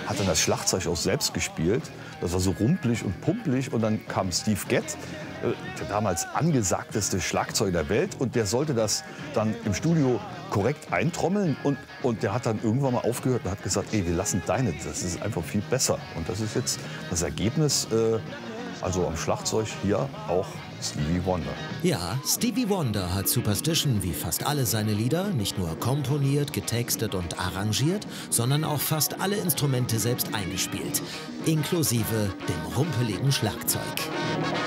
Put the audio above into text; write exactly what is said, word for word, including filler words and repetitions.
hat dann das Schlagzeug auch selbst gespielt. Das war so rumpelig und pumpelig. Und dann kam Steve Gadd, der damals angesagteste Schlagzeuger der Welt. Und der sollte das dann im Studio korrekt eintrommeln. Und, und der hat dann irgendwann mal aufgehört und hat gesagt, ey, wir lassen deine, das ist einfach viel besser. Und das ist jetzt das Ergebnis, äh, also am Schlagzeug hier auch Stevie Wonder. Ja, Stevie Wonder hat Superstition wie fast alle seine Lieder nicht nur komponiert, getextet und arrangiert, sondern auch fast alle Instrumente selbst eingespielt, inklusive dem rumpeligen Schlagzeug.